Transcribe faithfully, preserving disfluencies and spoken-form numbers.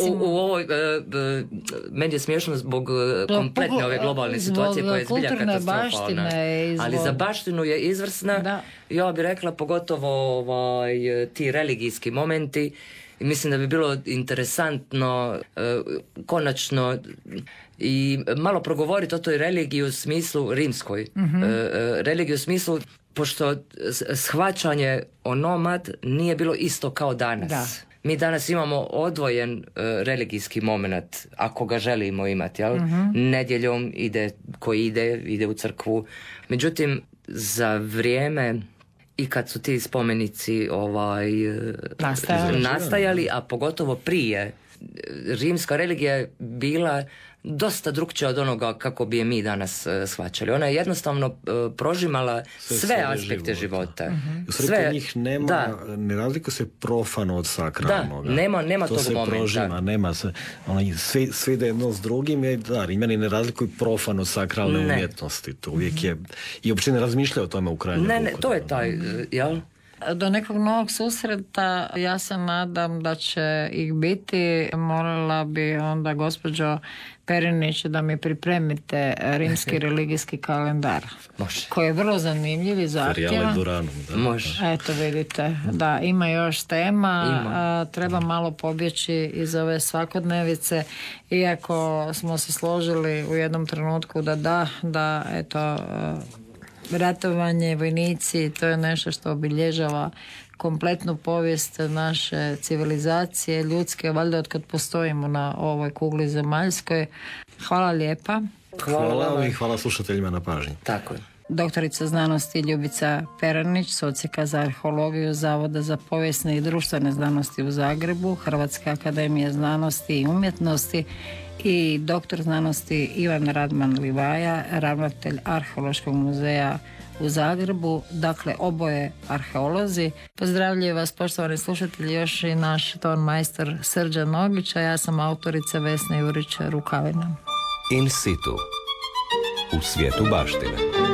mislim... U, u ovoj, uh, uh, meni je smiješno zbog uh, kompletne pogl- ove globalne situacije koja je zbilja katastrofalna. Izbog... Ali za baštinu je izvrsna. Da. Ja bih rekla pogotovo ovaj, ti religijski momenti. Mislim da bi bilo interesantno uh, konačno i malo progovoriti o toj religiji u smislu rimskoj. Mm-hmm. Uh, religiji u smislu, pošto shvaćanje onomad nije bilo isto kao danas. Da. Mi danas imamo odvojen uh, religijski moment, ako ga želimo imati. Jel? Mm-hmm. Nedjeljom ide, koji ide, ide u crkvu. Međutim, za vrijeme i kad su ti spomenici ovaj, nastajali. nastajali, a pogotovo prije, rimska religija je bila dosta drukčija od onoga kako bi je mi danas uh, shvaćali. Ona je jednostavno uh, prožimala sve, sve aspekte života. života. Uh-huh. Sve, kod njih nema, da. ne razlikuje se profano od sakralnog. Da, nema, nema to tog se momenta. Prožima, nema se, ono, svi, svi da jedno s drugim, je, da, Rimljani ne razlikuju profano sakralne ne. umjetnosti. To uvijek je, i uopće ne razmišljaju o tome u krajnjem Ne, ne, to je taj, uh, jel? Do nekog novog susreta ja se nadam da će ih biti. Molila bi onda gospođo Perinić da mi pripremite rimski religijski kalendar. Može. Koji je vrlo zanimljiv i zahtjevan. Da. Može. Eto vidite, da, ima još tema. A, treba malo pobjeći iz ove svakodnevice. Iako smo se složili u jednom trenutku da da, da eto... ratovanje, vojnici, to je nešto što obilježava kompletnu povijest naše civilizacije, ljudske, valjda od kad postojimo na ovoj kugli zemaljskoj. Hvala lijepa. Hvala vam i hvala slušateljima na pažnji. Tako je. Doktorica znanosti Ljubica Peranić, socijeka za arheologiju Zavoda za povijesne i društvene znanosti u Zagrebu, Hrvatske akademije znanosti i umjetnosti, i doktor znanosti Ivan Radman Livaja, ravnatelj Arheološkog muzeja u Zagrebu, dakle oboje arheolozi. Pozdravljaju vas, poštovani slušatelji, još i naš ton majstor Srđan Nogić, a ja sam autorica Vesna Jurić Rukavina. In situ, u svijetu baštine.